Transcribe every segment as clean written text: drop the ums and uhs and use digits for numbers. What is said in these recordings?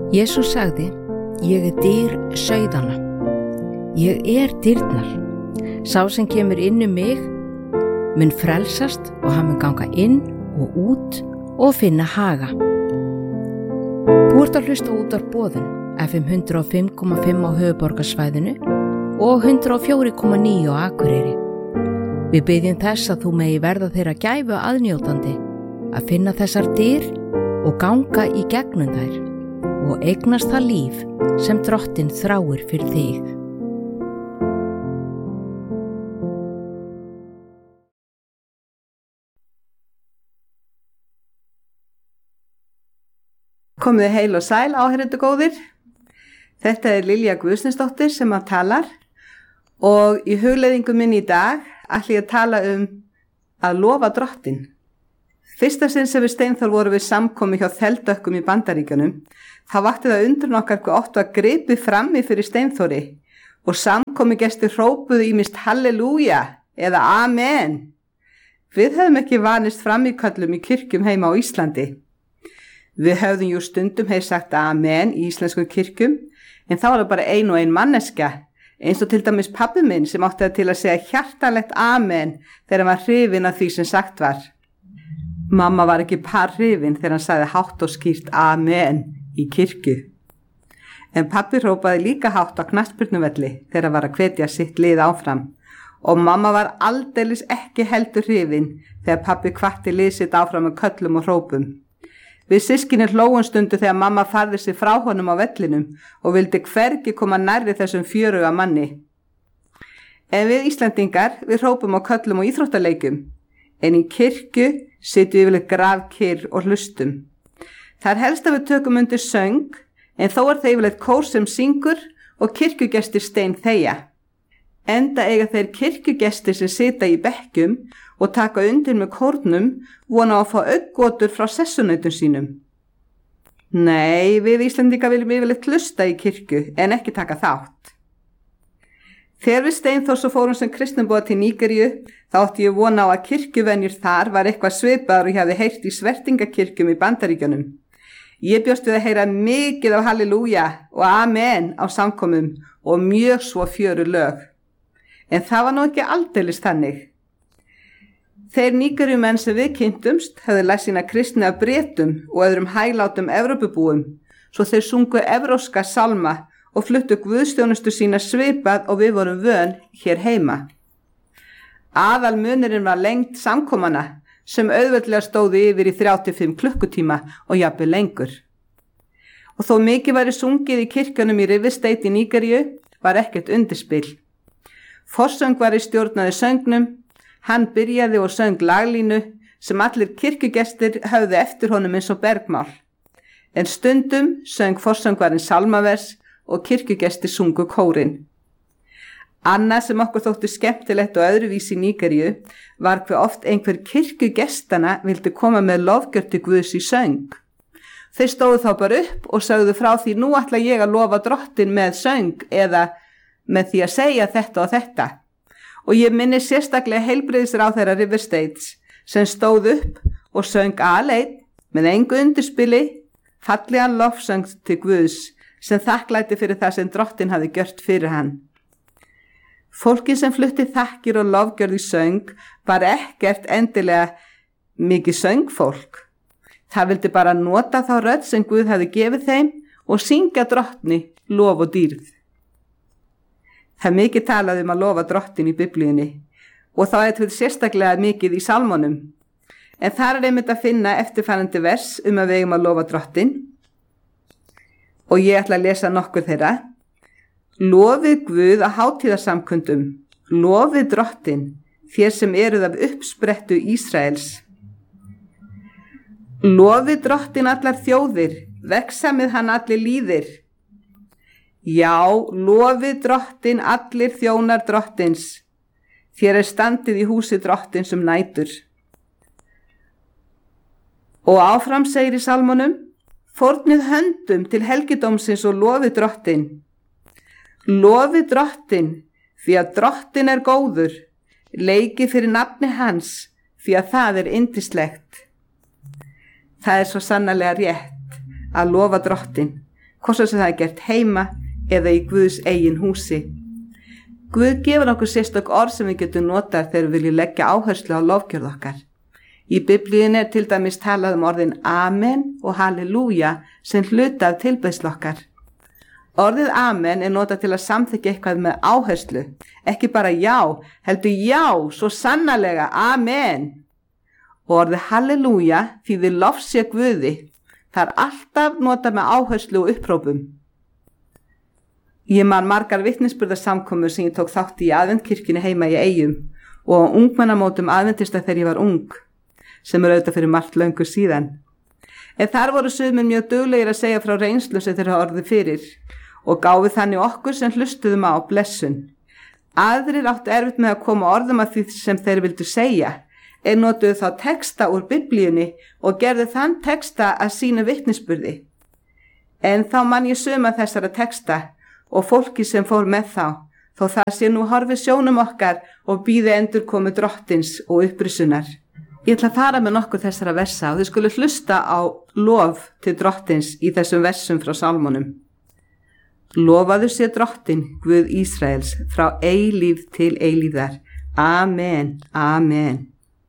Jesús sagði, ég dyr sauðanna. Ég dyrnar. Sá sem kemur inn mig mun frelsast og hann mun ganga inn og út og finna haga. Þú ert að hlusta út á boðun FM 105,5 á höfuðborgarsvæðinu og 104,9 á Akureyri. Við biðjum þess að þú megi verða þeirra gæfu aðnjótandi að finna þessar dyr og ganga í gegnum þær og eignast það líf sem Drottinn þráir fyrir þig. Komið þið heil og sæl, áheyrendur góðir. Þetta Lilja Guðsnesdóttir sem að talar og í hugleiðingu minni í dag ætla ég að tala að lofa Drottinn. Fyrsta sinn sem við Steinþór vorum við samkomi hjá Þeldökkum í Bandaríkjunum, þá vakti það undrun okkar hvað oft var gripið frammi fyrir Steinþóri og samkomi gestir hrópuðu ýmist halleluja eða amen. Við höfum ekki vanist frammíköllum í kirkjum heima á Íslandi. Við höfðum jú stundum sagt amen í íslenskum kirkjum, en þá var það bara ein og ein manneskja, eins og til dæmis pabbi minn sem átti það til að segja hjartalegt amen þegar hann var hrifinn af því sem sagt var. Mamma var ekki par hrifinn þegar hann sagði hátt og skýrt amen í kirkju. En pabbi hrópaði líka hátt á knattspyrnuvelli þegar hann var að hvetja sitt lið áfram. Og mamma var aldeilis ekki heldur hrifin þegar pabbi hvatti lið sitt áfram með köllum og hrópum. Við systkinir hlógum stundu þegar mamma færði sig frá honum á vellinum og vildi hvergi koma nærri þessum fjöruga manni. En við Íslendingar, við hrópum á köllum og íþróttaleikjum, en í kirkju sitjum við yfirleitt grafkyrr og hlustum. Það helst að við tökum undir söng, en þó það yfirleitt kór sem syngur og kirkjugestir steinþegja. Enda eiga þeir kirkjugestir sem sita í bekkjum og taka undir með kórnum vona að fá auggotur frá sessunautum sínum. Nei, við Íslendingar viljum yfirleitt hlusta í kirkju en ekki taka þátt. Þegar við Steinþór svo fórum sem kristnumboða til Nígeríu, þá átti ég vona á að kirkjuvenjur þar var eitthvað svipaður og ég hafði heyrt í svertingakirkjum í Bandaríkjunum. Ég bjóst við að heyra mikið af halleluja og amen á samkomum og mjög svo fjöru lög. En það var nú ekki aldeilis þannig. Þeir Nígeríumenn sem við kynntumst höfðu lært sína kristni af Bretum og öðrum hæglátum Evrópubúum, svo þeir sungu evrópska sálma og fluttu guðsþjónustu sína svipað og við vorum vön hér heima. Aðalmunurinn var lengd samkomana sem auðveldlega stóðu yfir í 35 klukkutíma og jafnvel lengur. Og þó mikið væri sungið í kirkjunum í River State í Nígeríu var ekkert undirspil. Forsöngvari stjórnaði söngnum, hann byrjaði og söng laglínu sem allir kirkjugestir höfðu eftir honum eins og bergmál. En stundum söng forsöngvarinn salmavers og kirkjugestir sungu kórinn. Annað sem okkur þóttu skemmtilegt og öðruvísi í Nígeríu var hve oft einhver kirkjugestana vildi koma með lofgjörð til Guðs í söng. Þeir stóðu þá bara upp og sögðu frá því nú ætla ég að lofa Drottinn með söng eða með því að segja þetta og þetta. Og ég minni sérstaklega heilbrigðisráðherra River States sem stóð upp og söng aleinn með engu undirspili fallegan lofsöng til Guðs sem þakklæti fyrir það sem Drottinn hafði gjört fyrir hann. Fólkið sem flutti þakkir og lofgjörð í söng var ekkert endilega mikið söngfólk. Það vildi bara nota þá rödd sem Guð hafði gefið þeim og syngja Drottni lof og dýrð. Það mikið talað að lofa Drottinn í Biblíunni og þá þetta sérstaklega mikið í salmonum. En þar einmitt að finna eftirfarandi vers að við eigum að lofa Drottinn. Og ég ætla að lesa nokkur þeirra. Lofið Guð á hátíðarsamkundum, lofið Drottinn, þér sem eruð af uppsprettu Ísraels. Lofið Drottinn allar þjóðir, vegsamið hann allir líðir. Já, lofið Drottinn allir þjónar Drottins, þér standið í húsi Drottins nætur. Og áfram segir í salmonum, fórnið höndum til helgidómsins og lofið Drottinn. Lofið Drottinn, því að Drottinn góður, leikið fyrir nafni hans, því að það yndislegt. Það svo sannarlega rétt að lofa Drottinn, hvort sem það er gert heima eða í Guðs eigin húsi. Guð gefur okkur sérstök orð sem við getum notað þegar við viljum leggja áherslu á lofgjörð okkar. Í Biblíunni til dæmis talað orðin amen og halleluja sem hluta af tilbeiðslu okkar. Orðið amen notað til að samþykkja eitthvað með áherslu, ekki bara já, heldur já, svo sannarlega, amen. Og orðið halleluja þýðir lofsja Guði, það alltaf notað með áherslu og upprópum. Ég man margar vitnisburðarsamkomur sem ég tók þátt í aðventkirkjunni heima í Eyjum og ungmennamótum aðventista þegar ég var ung, sem auðvitað fyrir margt löngu síðan. En þar voru sumir mjög duglegir að segja frá reynslu sem þeir hafa orðið fyrir og gáfu þannig okkur sem hlustuðum á blessun. Aðrir áttu erfitt með að koma orðum að því sem þeir vildu segja, notuðu þá texta úr Biblíunni og gerðu þann texta að sínu vitnisburði. En þá man ég suma þessara texta og fólki sem fór með þá, þó það sé nú horfið sjónum okkar og bíði endurkomu Drottins og upprisunar. Ég ætla að fara með nokkur þessara versa og þið skulu hlusta á lof til Drottins í þessum versum frá Sálmunum. Lofaðu sé Drottin, Guð Ísraels, frá eilíf til eilífðar. Amen, amen.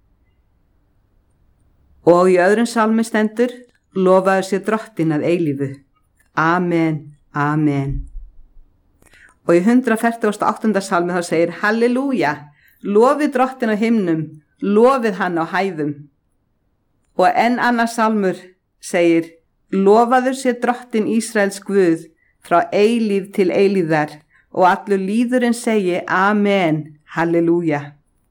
Og í öðrum sálmi stendur, lofaðu sé Drottin að eilífu. Amen, amen. Og í 148. sálmi þá segir, halleluja, lofið Drottin á himnum, lofið hann á hæðum. Og enn annar sálmur segir, lofaður sé Drottin Ísraels Guð frá eilíf til eilífðar og allur líðurinn segi amen, halleluja.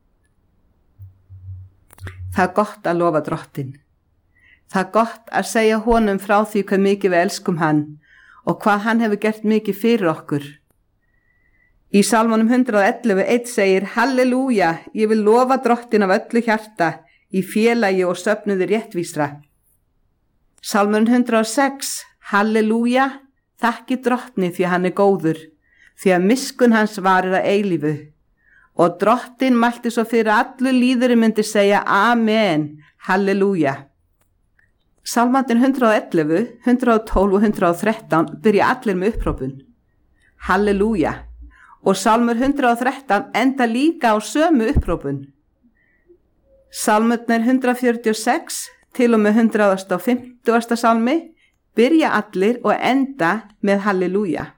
Það er gott að lofa Drottin. Það er gott að segja honum frá því hvað mikið við elskum hann og hvað hann hefur gert mikið fyrir okkur. Í Sálmunum 111:1 segir, halleluja, ég vil lofa Drottin af öllu hjarta, í félagi og söfnuði réttvísra. Sálmurinn 106, halleluja, þakki Drottni því hann er góður, því að miskunn hans varir að eilífu. Og Drottin mælti svo fyrir allur líðurinn myndi segja amen, halleluja. Sálmandinn 111, 112 og 113 byrja allir með upprópun. Halleluja. Og Sálmur 113 enda líka á sömu upprópun. Sálmurnar 146 til og með 150. sálmi byrja allir og enda með halleluja.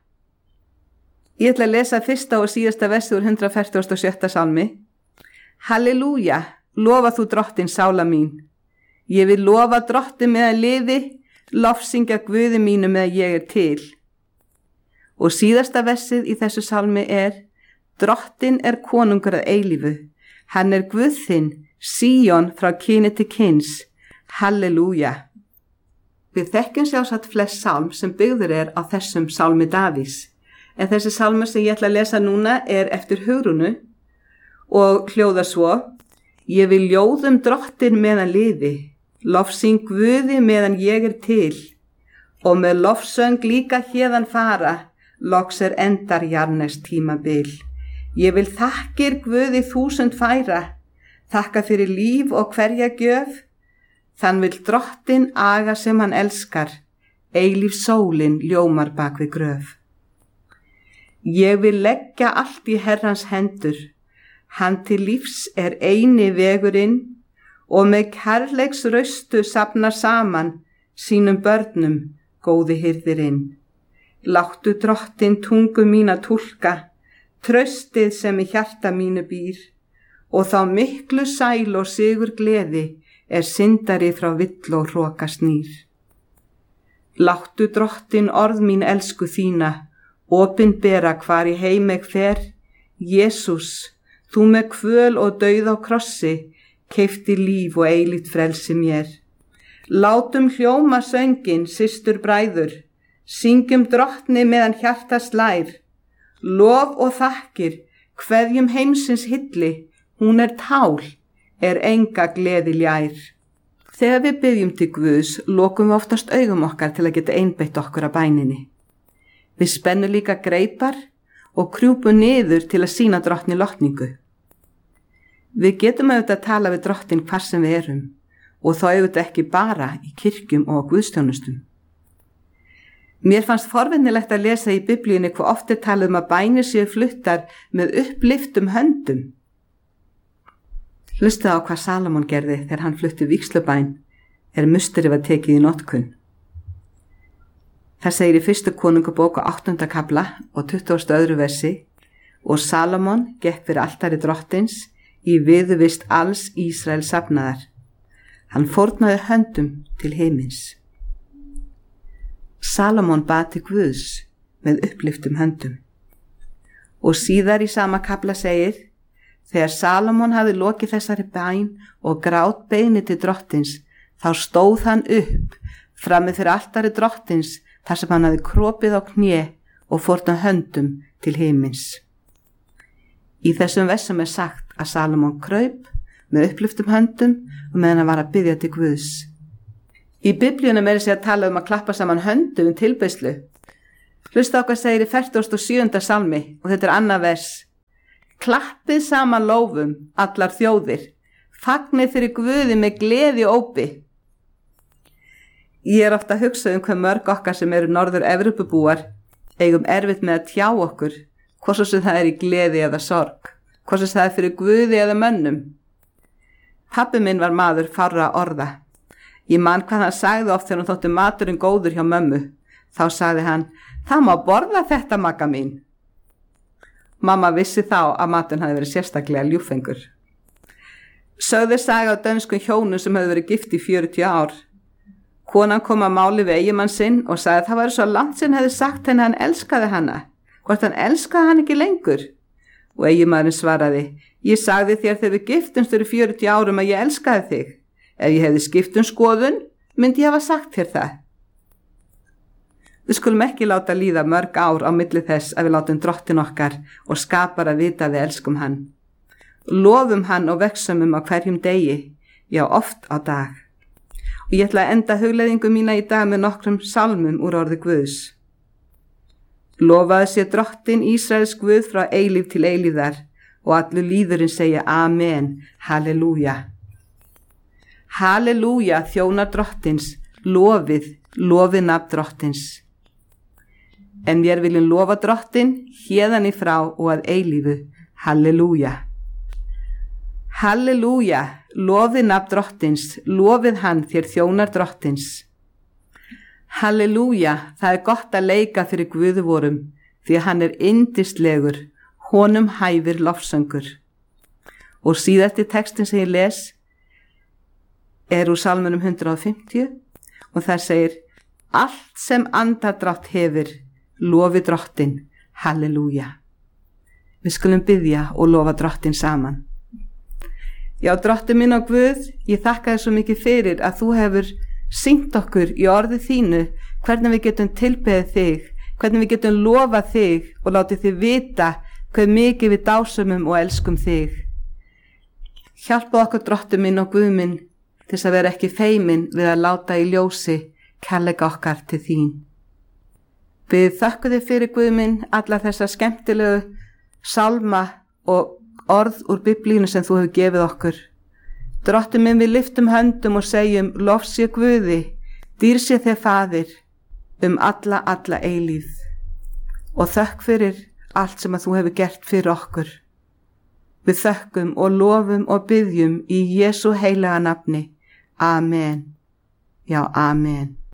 Ég ætla að lesa fyrsta og síðasta versið úr 147. sálmi. Halleluja, lofa þú Drottin sála mín. Ég vil lofa Drottin meðan lifi, lofsyngja Guði mínu meðan ég er til. Og síðasta versið í þessu sálmi er, Drottin er konungur að eilífu, hann er Guð þinn, Síón frá kyni til kyns, halleluja. Við þekkjum sjálfsagt flest sálm sem byggður er á þessum sálmi Davís, en þessi sálmur sem ég ætla að lesa núna er eftir Hugrúnu og hljóðar svo, ég vil ljóðum Drottin meðan lifi, lofsyng Guði meðan ég er til, og með lofsöng líka héðan fara, loks endar jarðnegs tímabil. Ég vil þakkir Guði 1000 færa, þakka fyrir líf og hverja gjöf, þann vil Drottin aga sem hann elskar, eilíf sólin ljómar bak við gröf. Ég vil leggja allt í Herrans hendur, hann til lífs er eini vegurinn og með kærleiks raustu safnar saman sínum börnum, góði hirðirinn. Láttu Drottin tungu mína túlka, traustið sem í hjarta mínu býr, og þá miklu sæl og sigur gleði er syndari frá vill og hroka snýr. Láttu Drottin orð mín elsku þína, opinbera hvar í heimeg fer, Jesús, þú með kvöl og dauð á krossi, keypti líf og eilíft frelsi mér. Látum hljóma söngin, systur bræður, syngjum Drottni meðan hjarta slær, lof og þakkir, kveðjum heimsins hilli, hún er tál, er enga gleði ljær. Þegar við byggjum til Guðs, lokum við oftast augum okkar til að geta einbeitt okkur að bæninni. Við spennum líka greipar og krjúpum niður til að sýna Drottni lotningu. Við getum auðvitað að tala við Drottin hvar sem við erum og þá auðvitað ekki bara í kirkjum og á guðstjónustum. Mér fannst forvinnilegt að lesa í Biblíunni hvað oft talað að bænir séu fluttar með upplyftum höndum. Hlustaðu á hvað Salomon gerði þegar hann flutti vígslubæn musteri var tekið í notkun. Það segir í 1. Konungabók 8. kafla og 22. versi: og Salomon gekk fyrir altari drottins í viðurvist alls Ísrael safnaðar. Hann fórnaði höndum til himins. Salomon bað til Guðs með upplyftum höndum. Og síðar í sama kafla segir: þegar Salomon hafði lokið þessari bæn og grát beiðni til drottins, þá stóð hann upp frammi fyrir altari drottins þar sem hann hafði kropið á kné og fórnað höndum til himins. Í þessum versum sagt að Salomon kraup með upplyftum höndum og meðan hann var að biðja til Guðs. Í Biblíunum sér að tala að klappa saman höndum tilbeiðslu. Hlusta á hvað segir í 47. salmi og þetta annað vers: klappið saman lófum allar þjóðir, fagnið fyrir Guði með gleði og ópi. Ég ofta að hugsa hvað mörg okkar sem eru Norður-Evrópubúar eigum erfitt með að tjá okkur, hvort sem það í gleði eða sorg, hvort sem það fyrir Guði eða mönnum. Pabbi minn var maður fárra orða. Ég man hvað hann sagði oft þegar hann þótti maturinn góður hjá mömmu. Þá sagði hann: það má borða þetta, Magga mín. Mamma vissi þá að maturinn hafði verið sérstaklega ljúffengur. Sögðu saga á dönskum hjónum sem hefði verið gift í 40 ár. Konan kom að máli við eiginmann sinn og sagði að það var svo langt sinn hefði sagt henni að hann elskaði hana. Hvort hann elskaði hann ekki lengur? Og eiginmaðurinn svaraði: ég sagði þér þegar við giftumst fyrir 40 árum að ég elskaði þig. Ef ég hefði skipt skoðun, myndi ég hafa sagt þér það. Við skulum ekki láta líða mörg ár á milli þess að við látum drottin okkar og skapara vita við elskum hann. Lofum hann og vegsumum á hverjum degi, já oft á dag. Og ég ætla að enda hugleiðingu mína í dag með nokkrum salmum úr orði Guðs. Lofaðu sé drottin Ísraels Guð frá eilíf til eilífðar og allur líðurinn segja amen, halleluja. Halleluja, þjónar drottins, lofið nafn drottins. En vér viljum lofa drottin héðan í frá og að eilífu, halleluja. Halleluja, lofið nafn drottins, lofið hann þér þjónar drottins. Halleluja, það gott að leika fyrir Guði vorum, því að hann yndislegur, honum hæfir lofsöngur. Og síðasti textin sem ég les úr Salmunum 150 og það segir: allt sem andardrátt hefur, lofi drottin, halleluja. Við skulum biðja og lofa drottin saman. Já, drottin minn og Guð, ég þakka þér svo mikið fyrir að þú hefur sýnt okkur í orði þínu hvernig við getum tilbeðið þig, hvernig við getum lofað þig og látið þig vita hver mikið við dásumum og elskum þig. Hjálpa okkur, drottin minn og Guð minn, til þess að vera ekki feimin við að láta í ljósi kærleika okkar til þín. Við þökkum þig fyrir, Guð minn, alla þessa skemmtilegu salma og orð úr Biblínu sem þú hefur gefið okkur. Drottin minn, við lyftum höndum og segjum: lof sé Guði, dýr sé þér Faðir, alla eilífð. Og þökk fyrir allt sem að þú hefur gert fyrir okkur. Við þökkum og lofum og biðjum í Jesú heilaga nafni. Amen. Já, amen.